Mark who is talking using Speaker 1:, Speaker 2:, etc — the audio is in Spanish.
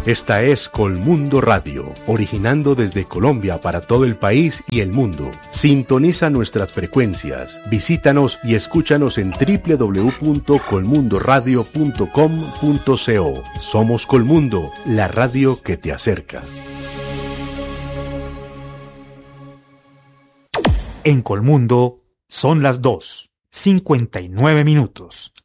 Speaker 1: Esta es Colmundo Radio, originando desde Colombia para todo el país y el mundo. Sintoniza nuestras frecuencias, visítanos y escúchanos en www.colmundoradio.com.co. Somos Colmundo, la radio que te acerca.
Speaker 2: En Colmundo son las 2:59.